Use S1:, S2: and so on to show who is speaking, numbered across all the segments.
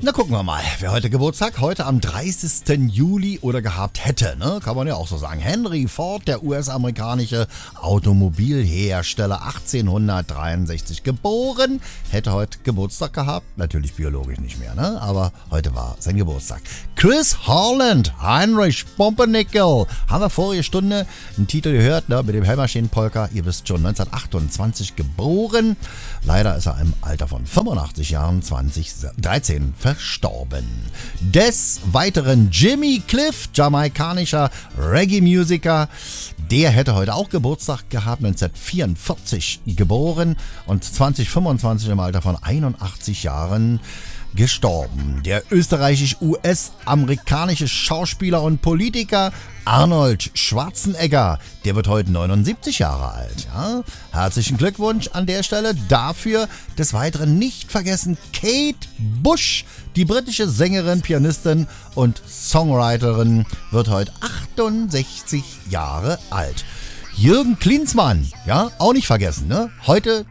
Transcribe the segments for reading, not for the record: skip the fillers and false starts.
S1: Na, gucken wir mal, wer heute Geburtstag, heute am 30. Juli oder gehabt hätte, ne? Kann man ja auch so sagen. Henry Ford, der US-amerikanische Automobilhersteller, 1863 geboren, hätte heute Geburtstag gehabt. Natürlich biologisch nicht mehr, ne? Aber heute war sein Geburtstag. Chris Holland, Heinrich Pumpernickel, haben wir vorige Stunde einen Titel gehört, ne? Mit dem Hellmaschinen-Polka. Ihr wisst schon, 1928 geboren. Leider ist er im Alter von 85 Jahren 2013 verstorben. Des Weiteren Jimmy Cliff, jamaikanischer Reggae-Musiker, der hätte heute auch Geburtstag gehabt, 1944 geboren und 2025 im Alter von 81 Jahren gestorben. Der österreichisch-US-amerikanische Schauspieler und Politiker Arnold Schwarzenegger, der wird heute 79 Jahre alt. Ja? Herzlichen Glückwunsch an der Stelle dafür. Des Weiteren nicht vergessen Kate Bush, die britische Sängerin, Pianistin und Songwriterin, wird heute 68 Jahre alt. Jürgen Klinsmann, ja, auch nicht vergessen, ne? Heute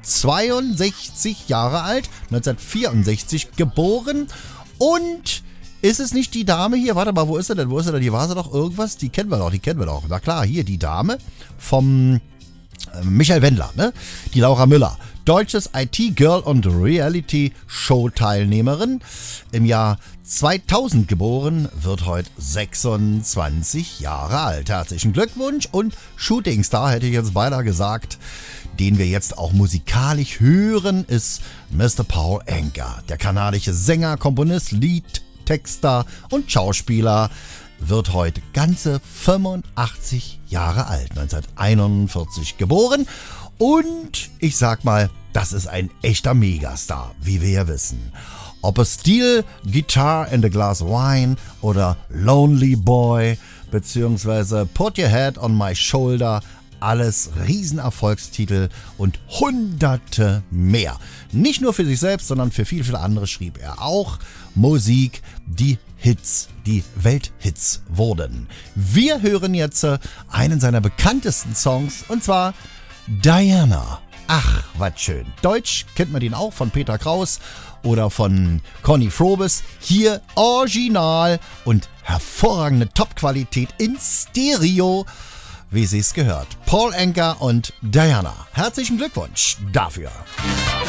S1: 62 Jahre alt, 1964 geboren. Und ist es nicht die Dame hier? Warte mal, wo ist sie denn? Die war sie doch irgendwas? Die kennen wir doch. Na klar, hier die Dame vom Michael Wendler, ne? Die Laura Müller. Deutsches IT-Girl und Reality-Show-Teilnehmerin. Im Jahr 2000 geboren, wird heute 26 Jahre alt. Herzlichen Glückwunsch und Shootingstar, hätte ich jetzt beinahe gesagt, den wir jetzt auch musikalisch hören, ist Mr. Paul Anka. Der kanadische Sänger, Komponist, Liedtexter und Schauspieler wird heute ganze 85 Jahre alt. 1941 geboren. Und ich sag mal, das ist ein echter Megastar, wie wir ja wissen. Ob es Steel Guitar and a Glass of Wine oder Lonely Boy beziehungsweise Put Your Head on My Shoulder, alles Riesenerfolgstitel und Hunderte mehr. Nicht nur für sich selbst, sondern für viele andere schrieb er auch Musik, die Hits, die Welthits wurden. Wir hören jetzt einen seiner bekanntesten Songs und zwar Diana. Ach, was schön. Deutsch kennt man den auch von Peter Kraus oder von Conny Frobes. Hier original und hervorragende Top-Qualität in Stereo, wie sie es gehört. Paul Anka und Diana. Herzlichen Glückwunsch dafür.